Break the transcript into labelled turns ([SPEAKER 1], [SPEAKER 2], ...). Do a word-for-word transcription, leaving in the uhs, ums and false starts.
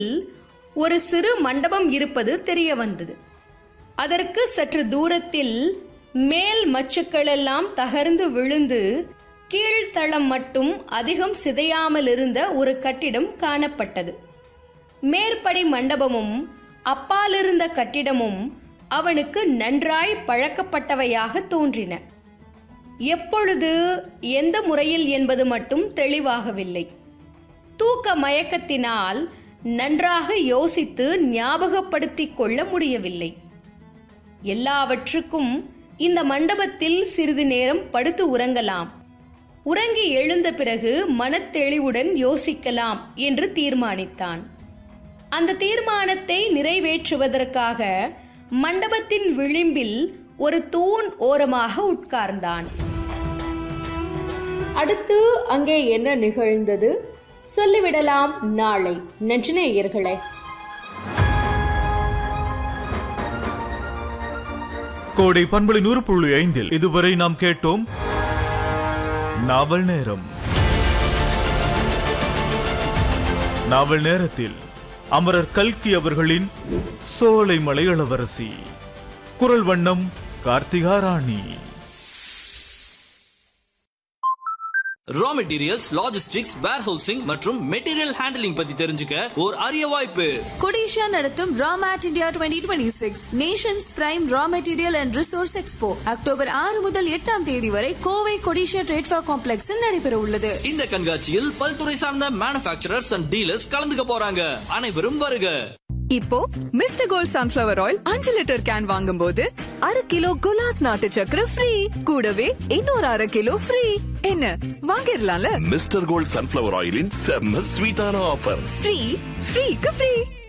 [SPEAKER 1] ஒரு சிறு மண்டபம் இருப்பது தெரிய வந்தது. அதற்கு சற்று தூரத்தில் மேல் மச்சுக்களெல்லாம் தகர்ந்து விழுந்து கீழ்த்தளம் மட்டும் அதிகம் சிதையாமல் இருந்த ஒரு கட்டிடம் காணப்பட்டது. மேற்படி மண்டபமும் அப்பாலிருந்த கட்டிடமும் அவனுக்கு நன்றாய் பழக்கப்பட்டவையாக தோன்றின. எப்பொழுது எந்த முறையில் என்பது மட்டும் தெளிவாகவில்லை. தூக்க மயக்கத்தினால் நன்றாக யோசித்து ஞாபகப்படுத்திக் கொள்ள முடியவில்லை. எல்லாவற்றுக்கும் இந்த மண்டபத்தில் சிறிது நேரம் படுத்து உறங்கலாம், உறங்கி எழுந்த பிறகு மனத்தெளிவுடன் யோசிக்கலாம் என்று தீர்மானித்தான். அந்த தீர்மானத்தை நிறைவேற்றுவதற்காக மண்டபத்தின் விளிம்பில் ஒரு தூண் ஓரமாக உட்கார்ந்தான். அடுத்து அங்கே என்ன நிகழ்ந்தது சொல்லிவிடலாம் நாளை. நன்றி நேயர்களே.
[SPEAKER 2] கோடை பண்பலை நூறு புள்ளி ஐந்தில் இதுவரை நாம் கேட்டோம் நாவல் நேரம். நாவல் நேரத்தில் அமரர் கல்கி அவர்களின் சோலைமலை இளவரசி. குரல் வண்ணம் கார்த்திகா ராணி.
[SPEAKER 3] ரா மெட்டீரியல்ஸ், லாஜிஸ்டிக்ஸ், வேர்ஹவுசிங் மற்றும் மெட்டீரியல் ஹேண்டலிங் பத்தி தெரிஞ்சுக்க ஒரு அரிய வாய்ப்பு.
[SPEAKER 4] கொடிஷா நடத்தும் ராமேட் India twenty twenty six Nations prime raw material and resource expo October ஆறு முதல் எட்டாம் தேதி வரை கோவை கொடிஷா ட்ரேட் ஃபேர் காம்ப்ளெக்ஸில் நடைபெற உள்ளது.
[SPEAKER 3] இந்த கண்காட்சியில் பல்துறை சார்ந்த மேனுஃபேக்சரர்ஸ் அண்ட் டீலர்ஸ் கலந்துக்க போறாங்க. அனைவரும் வருக.
[SPEAKER 5] இப்போ மிஸ்டர் கோல்ட் சன்ஃபிளவர் ஆயில் அஞ்சு லிட்டர் கேன் வாங்கும் போது அரை கிலோ குலாஸ் நாட்டு சக்கரை ஃப்ரீ, கூடவே இன்னொரு அரை கிலோ ஃப்ரீ. என்ன வாங்கிடலாம்ல?
[SPEAKER 6] மிஸ்டர் கோல்ட் சன்ஃபிளவர் ஆயிலின் செம்ம ஸ்வீட்டான ஆஃபர்.
[SPEAKER 5] Free ஃப்ரீக்கு free.